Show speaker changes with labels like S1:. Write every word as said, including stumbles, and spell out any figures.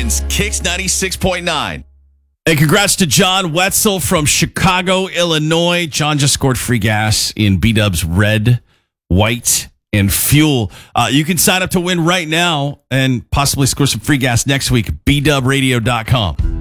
S1: wins Kicks ninety-six point nine.
S2: Hey, congrats to John Wetzel from Chicago, Illinois. John just scored free gas in B-Dub's Red, White, and Fuel. Uh, you can sign up to win right now and possibly score some free gas next week. B dub radio dot com.